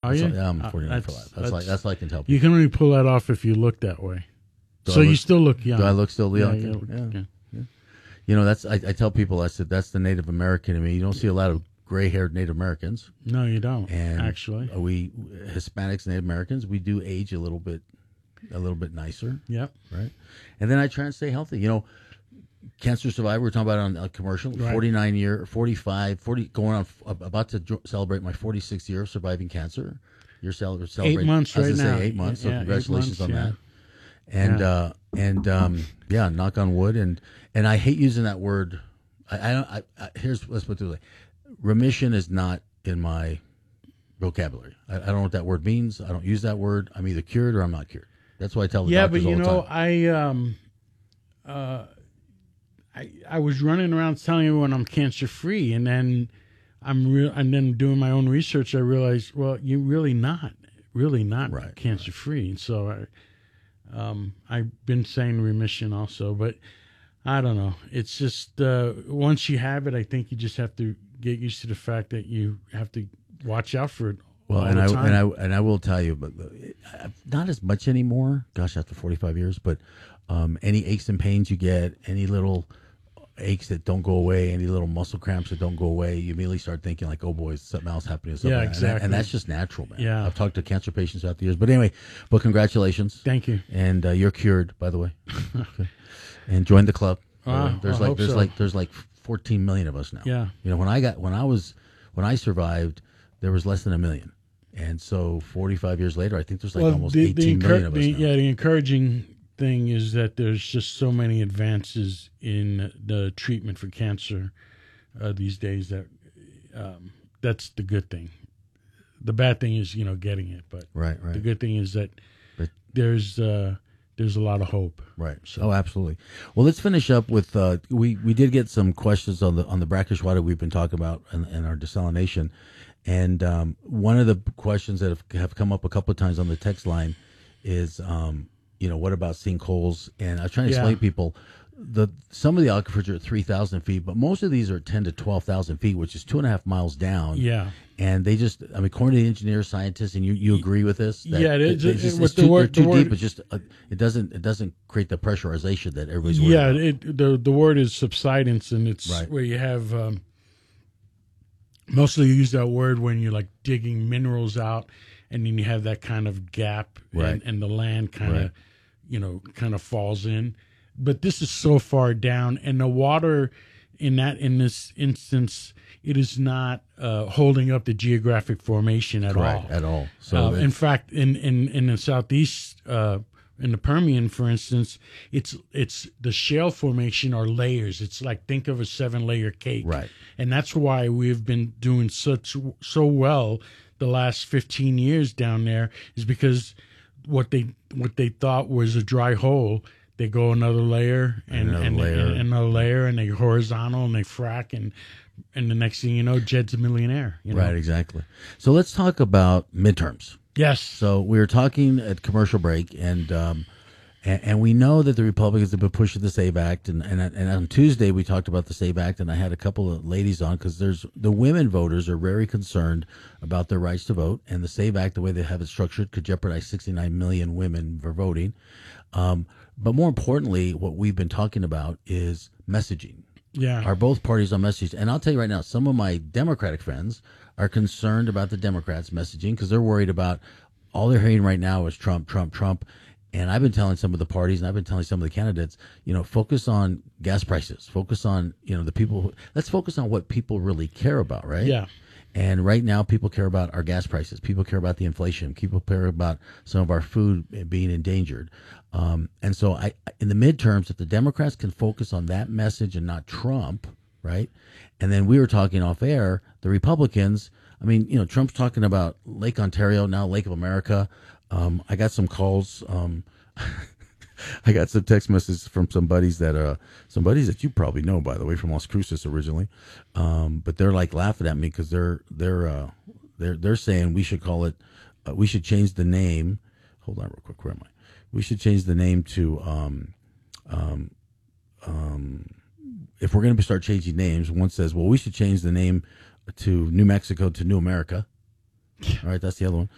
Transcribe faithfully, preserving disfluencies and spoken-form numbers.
Are that's you? All, yeah, I'm Uh, forty-nine for that's- life. That's, like that's all I can tell people. You can only pull that off if you look that way. Do so I you look- still look young. Do I look still young? Yeah, you look- Yeah. yeah. You know, that's I, I tell people. I said that's the Native American in me. You don't see a lot of gray-haired Native Americans. No, you don't. And actually, we Hispanics, Native Americans, we do age a little bit, a little bit nicer. Yep. Right. And then I try and stay healthy. You know, cancer survivor. We're talking about on a commercial. Right. forty-nine year, forty-five, forty, going on, about to jo- celebrate my forty-sixth year of surviving cancer. You're cel- celebrating eight months I was right gonna now. say eight months. So Yeah, eight congratulations months, on yeah. that. And Yeah. uh, and um, yeah, knock on wood. And and I hate using that word. I, I don't. I, I, here's let's put it this way. Remission is not in my vocabulary. I, I don't know what that word means. I don't use that word. I'm either cured or I'm not cured. That's why I tell the Yeah, but doctors all you the know, time. I um, uh, I I was running around telling everyone I'm cancer free, and then I'm real, and then doing my own research, I realized, well, you're really not, really not Right, cancer free. And so I, um, I've been saying remission also, but I don't know. It's just uh, once you have it, I think you just have to get used to the fact that you have to watch out for it. Well, all and the I time. and I and I will tell you, but uh, not as much anymore. Gosh, after forty-five years, but um, any aches and pains you get, any little aches that don't go away, any little muscle cramps that don't go away, you immediately start thinking like, "Oh boy, something else happening." Something Yeah, like that. And that- exactly. And that's just natural, man. Yeah. I've talked to cancer patients throughout the years, but anyway, but congratulations, Thank you. and uh, you're cured, by the way, okay. And join the club. Wow, Uh, there's I like hope there's so. like there's like fourteen million of us now. Yeah. You know, when I got when I was when I survived, there was less than a million. And so forty-five years later, I think there's like almost eighteen million of us the- now. Yeah, the encouraging thing is that there's just so many advances in the treatment for cancer uh, these days that um, that's the good thing. The bad thing is, you know, getting it, but Right, right. the good thing is that But- there's uh, there's a lot of hope. Right. Oh, absolutely. Well, let's finish up with uh, we we did get some questions on the on the brackish water we've been talking about and, and our desalination, and um, one of the questions that have, have come up a couple of times on the text line is, um, you know, what about sinkholes? And I was trying to explain Yeah. to people the some of the aquifers are at three thousand feet, but most of these are ten to twelve thousand feet, which is two and a half miles down. Yeah. And they just, I mean, according to the engineers, scientists, and you, you agree with this? that Yeah, it is. It's, just, It- it's with the too, word- they're the too word- deep. It's just, uh, it doesn't, it doesn't create the pressurization that everybody's worried Yeah, about. it, the the word is subsidence, and it's Right. where you have um, mostly you use that word when you're like digging minerals out, and then you have that kind of gap, Right. and, and the land kind of, Right. you know, kind of falls in. But this is so far down, and the water in that in this instance, it is not uh, holding up the geographic formation at Right, all. at all. So Uh, that- in fact, in in in the southeast, uh, in the Permian, for instance, it's it's the shale formation are layers. It's like think of a seven layer cake, Right. And that's why we've been doing such so well the last fifteen years down there is because what they what they thought was a dry hole. They go another layer and Another and, layer. and another layer, and they horizontal and they frack, and and the next thing you know, Jed's a millionaire. You know? right, exactly. So let's talk about midterms. Yes. So we were talking at commercial break, and um, and, and we know that the Republicans have been pushing the SAVE Act, and, and and on Tuesday we talked about the SAVE Act, and I had a couple of ladies on because there's the women voters are very concerned about their rights to vote, and the SAVE Act, the way they have it structured, could jeopardize sixty-nine million women for voting. Um, but more importantly, what we've been talking about is messaging. Yeah. Are both parties on message? And I'll tell you right now, some of my Democratic friends are concerned about the Democrats' messaging because they're worried about all they're hearing right now is Trump, Trump, Trump. And I've been telling some of the parties and I've been telling some of the candidates, you know, focus on gas prices, focus on, you know, the people. Who, let's focus on what people really care about, right? Yeah. And right now, people care about our gas prices. People care about the inflation. People care about some of our food being endangered. Um, and so, I, in the midterms, if the Democrats can focus on that message and not Trump, right? And then we were talking off air, the Republicans. I mean, you know, Trump's talking about Lake Ontario, now Lake of America. Um, I got some calls. Um, I got some text messages from some buddies that uh some buddies that you probably know, by the way, from Las Cruces originally, um, but they're like laughing at me because they're they're uh, they're they're saying we should call it uh, we should change the name. Hold on, real quick. Where am I? We should change the name to um um um if we're going to start changing names. One says, well, we should change the name to New Mexico to New America. All right, that's the other one.